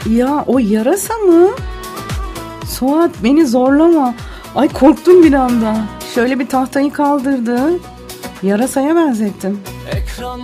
Ya o yarasa mı? Suat beni zorlama. Ay korktum bir anda. Şöyle bir tahtayı kaldırdı. Yarasaya benzettim.